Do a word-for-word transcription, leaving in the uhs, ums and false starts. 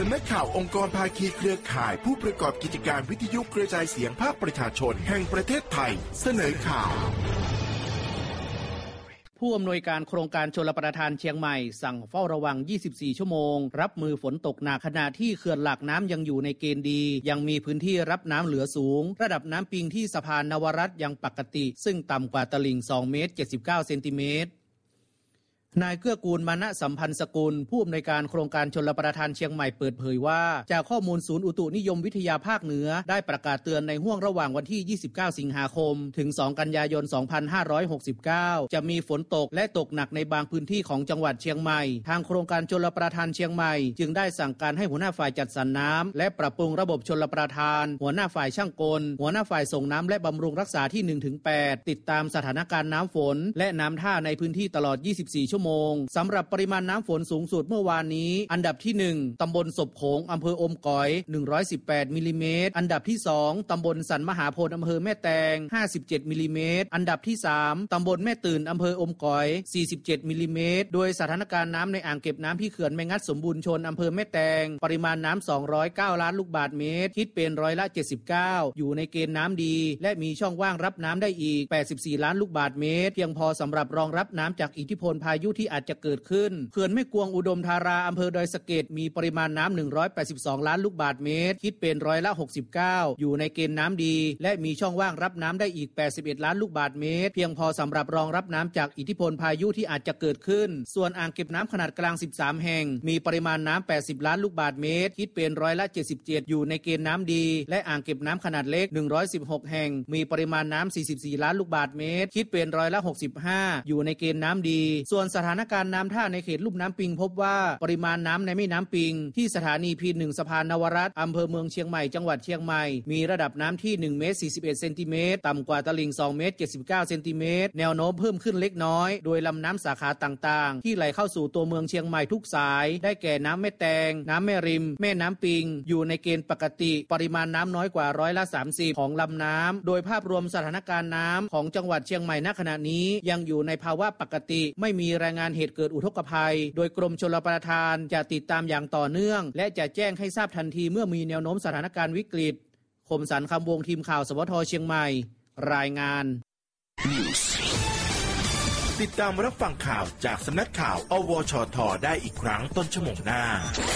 สำนักข่าวองค์กรภาคีเครือข่ายผู้ประกอบกิจการวิทยุกระจายเสียงภาคประชาชนแห่งประเทศไทยเสนอข่าวผู้อำนวยการโครงการชลประทานเชียงใหม่สั่งเฝ้าระวังยี่สิบสี่ชั่วโมงรับมือฝนตกหนักขณะที่เขื่อนหลากน้ำยังอยู่ในเกณฑ์ดียังมีพื้นที่รับน้ำเหลือสูงระดับน้ำปิงที่สะพานนวรัตน์ยังปกติซึ่งต่ำกว่าตลิ่งสองเมตรเจ็ดสิบเก้าเซนติเมตรนายเกื้อกูลมานะสัมพันธ์สกุลผู้อำนวยการโครงการชลประทานเชียงใหม่เปิดเผยว่าจากข้อมูลศูนย์อุตุนิยมวิทยาภาคเหนือได้ประกาศเตือนในห้วงระหว่างวันที่ยี่สิบเก้าสิงหาคมถึงสองกันยายนสองพันห้าร้อยหกสิบเก้าจะมีฝนตกและตกหนักในบางพื้นที่ของจังหวัดเชียงใหม่ทางโครงการชลประทานเชียงใหม่จึงได้สั่งการให้หัวหน้าฝ่ายจัดสรรน้ำและปรับปรุงระบบชลประทานหัวหน้าฝ่ายช่างกลหัวหน้าฝ่ายส่งน้ำและบำรุงรักษาที่ หนึ่งถึงแปด ติดตามสถานการณ์น้ำฝนและน้ำท่าในพื้นที่ตลอดยี่สิบสี่ชั่วโมงสำหรับปริมาณน้ำฝนสูงสุดเมื่อวานนี้อันดับที่หนึ่งตำบลศพโขงอำเภออมก๋อยหนึ่งร้อยสิบแปดมิลลิเมตรอันดับที่สองตำบลสันมหาโพธิ์อำเภอแม่แตงห้าสิบเจ็ดมิลลิเมตรอันดับที่สามตำบลแม่ตื่นอำเภออมก๋อยสี่สิบเจ็ดมิลลิเมตรโดยสถานการณ์น้ำในอ่างเก็บน้ำที่เขื่อนแม่งัดสมบูรณ์ชนอำเภอแม่แตงปริมาณน้ำสองร้อยเก้าล้านลูกบาศก์เมตรคิดเป็นร้อยละเจ็ดสิบเก้าอยู่ในเกณฑ์น้ำดีและมีช่องว่างรับน้ำได้อีกแปดสิบสี่ล้านลูกบาศก์เมตรเพียงพอสำหรับรองรับน้ำจากอิทธิพลพายุที่อาจจะเกิดขึ้นเขื่อนแม่กวงอุดมธาราอำเภอดอยสะเก็ดมีปริมาณน้ำหนึ่งร้อยแปดสิบสองล้านลูกบาศก์เมตรคิดเป็นร้อยละหกสิบเก้าอยู่ในเกณฑ์น้ำดีและมีช่องว่างรับน้ำได้อีกแปดสิบเอ็ดล้านลูกบาศก์เมตรเพียงพอสำหรับรองรับน้ำจากอิทธิพลพายุที่อาจจะเกิดขึ้นส่วนอ่างเก็บน้ำขนาดกลางสิบสามแห่งมีปริมาณน้ำแปดสิบล้านลูกบาศก์เมตรคิดเป็นร้อยละเจ็ดสิบเจ็ดอยู่ในเกณฑ์น้ำดีและอ่างเก็บน้ำขนาดเล็กหนึ่งร้อยสิบหกแห่งมีปริมาณน้ำสี่สิบสี่ล้านลูกบาศก์เมตรคิดเป็นร้อยละหกสิบห้าอยู่ในเกณฑ์น้ำดีส่วนสถานการณ์น้ำท่าในเขตลุ่มน้ำปิงพบว่าปริมาณน้ำในแม่น้ำปิงที่สถานีพีหนึ่งสะพานนวรัตน์อำเภอเมืองเชียงใหม่จังหวัดเชียงใหม่มีระดับน้ำที่หนึ่งเมตรสี่สิบเอ็ดเซนติเมตรต่ำกว่าตลิ่งสองเมตรเจ็ดสิบเก้าเซนติเมตรแนวโน้มเพิ่มขึ้นเล็กน้อยโดยลำน้ำสาขาต่างๆที่ไหลเข้าสู่ตัวเมืองเชียงใหม่ทุกสายได้แก่น้ำแม่แตงน้ำแม่ริมแม่น้ำปิงอยู่ในเกณฑ์ปกติปริมาณน้ำน้อยกว่าร้อยละสามสิบของลำน้ำโดยภาพรวมสถานการณ์น้ำของจังหวัดเชียงใหม่ณขณะนี้ยังอยู่ในภาวะปกติไม่มีรายงานเหตุเกิดอุทกภัยโดยกรมชลประทานจะติดตามอย่างต่อเนื่องและจะแจ้งให้ทราบทันทีเมื่อมีแนวโน้มสถานการณ์วิกฤตคมสันต์คำวงทีมข่าวสวทเชียงใหม่รายงานติดตามรับฟังข่าวจากสำนักข่าวอวชทได้อีกครั้งต้นชั่วโมงหน้า